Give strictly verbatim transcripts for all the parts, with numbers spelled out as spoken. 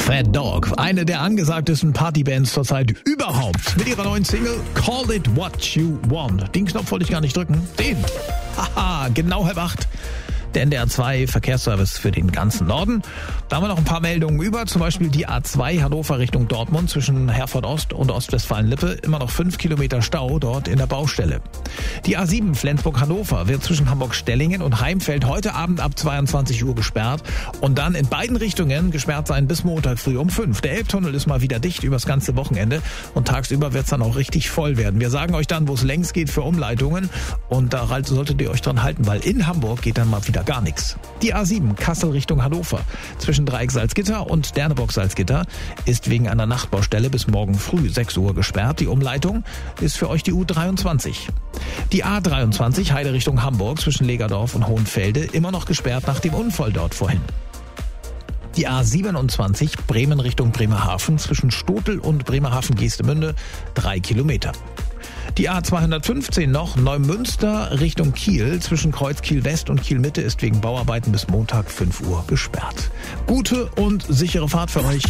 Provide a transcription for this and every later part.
Fat Dog, eine der angesagtesten Partybands zurzeit überhaupt. Mit ihrer neuen Single Call It What You Want. Den Knopf wollte ich gar nicht drücken. Den. Haha, genau halb acht. Der N D R zwei Verkehrsservice für den ganzen Norden. Da haben wir noch ein paar Meldungen über, zum Beispiel die A zwei Hannover Richtung Dortmund zwischen Herford Ost und Ostwestfalen-Lippe. Immer noch fünf Kilometer Stau dort in der Baustelle. Die A sieben Flensburg-Hannover wird zwischen Hamburg-Stellingen und Heimfeld heute Abend ab zweiundzwanzig Uhr gesperrt und dann in beiden Richtungen gesperrt sein bis Montag früh um fünf. Der Elbtunnel ist mal wieder dicht übers ganze Wochenende und tagsüber wird es dann auch richtig voll werden. Wir sagen euch dann, wo es längs geht für Umleitungen und da solltet ihr euch dran halten, weil in Hamburg geht dann mal wieder gar nichts. Die A sieben Kassel Richtung Hannover zwischen Dreieck Salzgitter und Derneburg Salzgitter ist wegen einer Nachtbaustelle bis morgen früh sechs Uhr gesperrt. Die Umleitung ist für euch die U dreiundzwanzig. Die A dreiundzwanzig Heide Richtung Hamburg zwischen Legerdorf und Hohenfelde immer noch gesperrt nach dem Unfall dort vorhin. Die A siebenundzwanzig Bremen Richtung Bremerhaven zwischen Stotel und Bremerhaven-Geestemünde drei Kilometer. Die A zweihundertfünfzehn noch Neumünster Richtung Kiel zwischen Kreuz Kiel West und Kiel Mitte ist wegen Bauarbeiten bis Montag fünf Uhr gesperrt. Gute und sichere Fahrt für euch.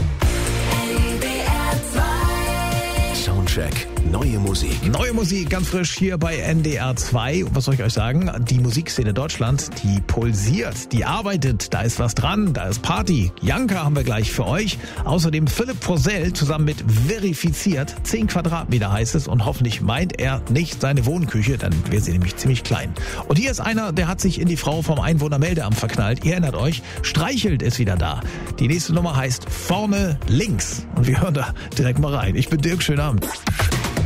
Soundcheck. Neue Musik. Neue Musik, ganz frisch hier bei N D R zwei. Was soll ich euch sagen? Die Musikszene Deutschland, die pulsiert, die arbeitet. Da ist was dran, da ist Party. Janka haben wir gleich für euch. Außerdem Philipp Forsell zusammen mit Verifiziert. zehn Quadratmeter heißt es und hoffentlich meint er nicht seine Wohnküche, dann wäre sie nämlich ziemlich klein. Und hier ist einer, der hat sich in die Frau vom Einwohnermeldeamt verknallt. Ihr erinnert euch, Streichelt ist wieder da. Die nächste Nummer heißt Vorne links. Und wir hören da direkt mal rein. Ich bin Dirk, schönen Abend.